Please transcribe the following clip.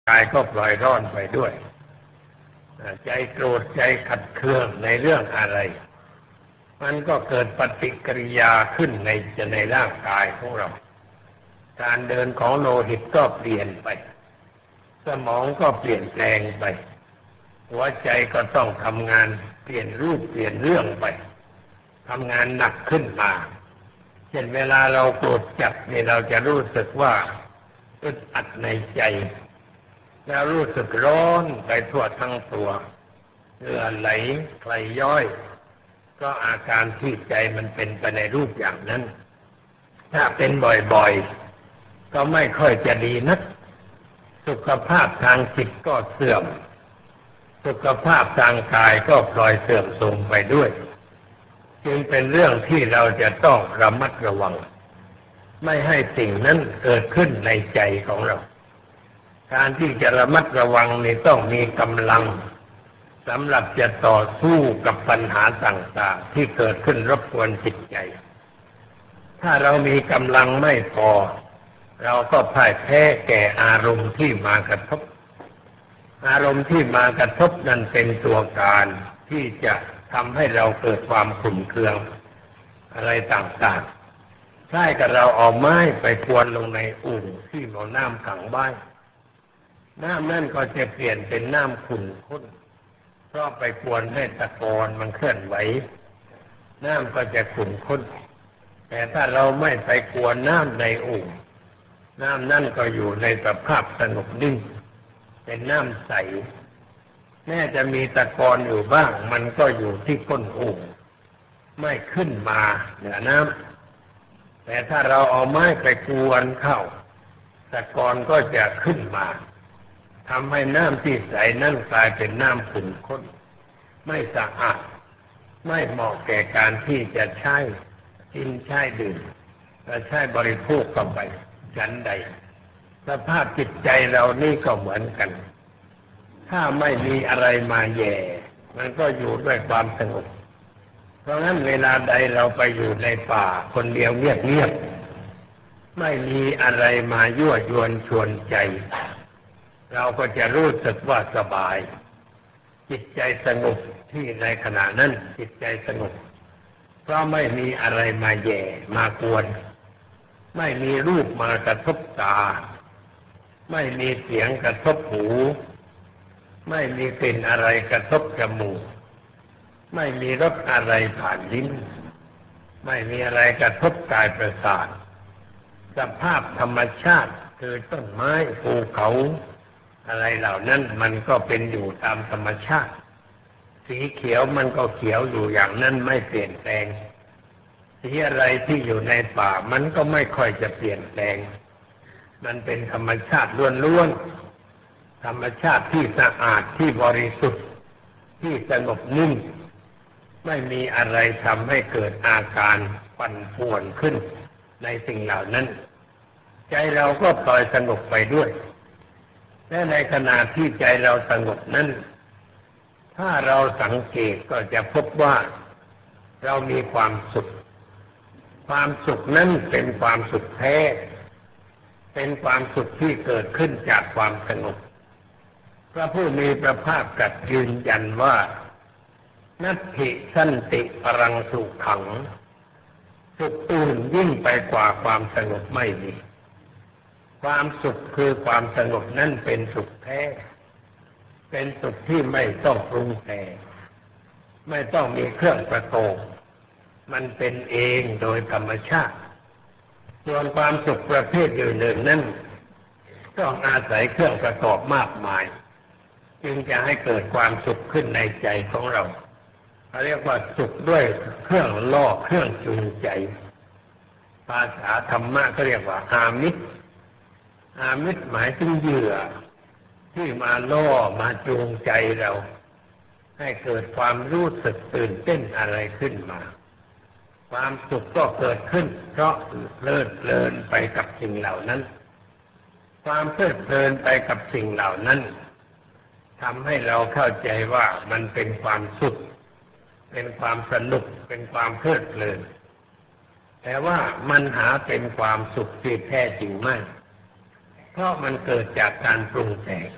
กายก็ปล่อยร่อนไปด้วยใจโกรธใจขัดเคืองในเรื่องอะไรมันก็เกิดปฏิกิริยาขึ้นในร่างกายของเราการเดินของโลหิตก็เปลี่ยนไปสมองก็เปลี่ยนแปลงไปหัวใจก็ต้องทำงานเปลี่ยนรูปเปลี่ยนเรื่องไปทำงานหนักขึ้นมาเช่นเวลาเราโกรธจัดนี่เราจะรู้สึกว่าอึดอัดในใจแล้วรู้สึกร้อนไปทั่วทั้งตัวเหงื่อไหลใครย้อยก็อาการที่ใจมันเป็นไปในรูปอย่างนั้นถ้าเป็นบ่อยๆก็ไม่ค่อยจะดีนักสุขภาพทางจิตก็เสื่อมสุขภาพทางกายก็พลอยเสื่อมทรามไปด้วยจึงเป็นเรื่องที่เราจะต้องระมัดระวังไม่ให้สิ่งนั้นเกิดขึ้นในใจของเราการที่จะระมัดระวังนี่ต้องมีกำลังสำหรับจะต่อสู้กับปัญหาต่างๆที่เกิดขึ้นรบกวนจิตใจถ้าเรามีกำลังไม่พอเราก็พ่ายแพ้แก่อารมณ์ที่มากระทบอารมณ์ที่มากระทบนั้นเป็นตัวการที่จะทำให้เราเกิดความขุ่นเคืองอะไรต่างๆใช่กับเราเอาไม้ไปกวนลงในอุ่งที่เอาน้ำขังไว้น้ำนั่นก็จะเปลี่ยนเป็นน้ำขุ่นข้นเพราะไปกวนให้ตะกอนมันเคลื่อนไหวน้ำก็จะขุ่นข้นแต่ถ้าเราไม่ไปกวนน้ำในอุ่งน้ำนั่นก็อยู่ในสภาพสงบนิ่งเป็นน้ำใสแม้จะมีตะกอนอยู่บ้างมันก็อยู่ที่ก้นอุ่งไม่ขึ้นมาเหนือน้ำแต่ถ้าเราเอาไม้ไปกวนเข้าตะกอนก็จะขึ้นมาทำให้น้ำที่ใสนั่นกลายเป็นน้ำขุ่นข้นไม่สะอาดไม่เหมาะแก่การที่จะใช้กินใช้ดื่มและใช้บริโภคเข้าไปฉันใดสภาพจิตใจเรานี่ก็เหมือนกันถ้าไม่มีอะไรมาแย่มันก็อยู่ด้วยความสงบเพราะงั้นเวลาใดเราไปอยู่ในป่าคนเดียวเงียบๆไม่มีอะไรมายั่วยวนชวนใจเราก็จะรู้สึกว่าสบายจิตใจสงบที่ในขณะนั้นจิตใจสงบเพราะไม่มีอะไรมาแย่มากวนไม่มีรูปมากระทบตาไม่มีเสียงกระทบหูไม่มีกลิ่นอะไรกระทบจมูกไม่มีรสอะไรผ่านลิ้นไม่มีอะไรกระทบกายประสาทสภาพธรรมชาติคือต้นไม้ภูเขาอะไรเหล่านั้นมันก็เป็นอยู่ตามธรรมชาติสีเขียวมันก็เขียวอยู่อย่างนั้นไม่เปลี่ยนแปลงสีอะไรที่อยู่ในป่ามันก็ไม่ค่อยจะเปลี่ยนแปลงมันเป็นธรรมชาติล้วนๆธรรมชาติที่สะอาดที่บริสุทธิ์ที่สงบนิ่งไม่มีอะไรทำให้เกิดอาการปั่นป่วนขึ้นในสิ่งเหล่านั้นใจเราก็ปล่อยสงบไปด้วยและในขณะที่ใจเราสงบนั้นถ้าเราสังเกตก็จะพบว่าเรามีความสุขความสุขนั้นเป็นความสุขแท้เป็นความสุขที่เกิดขึ้นจากความสงบพระผู้มีพระภาคตรัสยืนยันว่านัตถิสันติปรังสุขังสุขอื่นยิ่งไปกว่าความสงบไม่มีความสุขคือความสงบนั้นเป็นสุขแท้เป็นสุขที่ไม่ต้องปรุงแต่งไม่ต้องมีเครื่องประกอบมันเป็นเองโดยธรรมชาติส่วนความสุขประเภทอื่นๆนั้นต้องอาศัยเครื่องประกอบมากมายจึงจะให้เกิดความสุขขึ้นในใจของเราเขาเรียกว่าสุขด้วยเครื่องล่อเครื่องจูงใจภาษาธรรมะก็เรียกว่าอามิตรอามิตรหมายถึงเหยื่อที่มาล่อมาจูงใจเราให้เกิดความรู้สึกตื่นเต้นอะไรขึ้นมาความสุขก็เกิดขึ้นเพราะเพลิดเพลินไปกับสิ่งเหล่านั้นความเพลิดเพลินไปกับสิ่งเหล่านั้นทำให้เราเข้าใจว่ามันเป็นความสุขเป็นความสนุกเป็นความเพลิดเพลินแต่ว่ามันหาเป็นความสุขที่แท้จริงไม่เพราะมันเกิดจากการปรุงแต่ง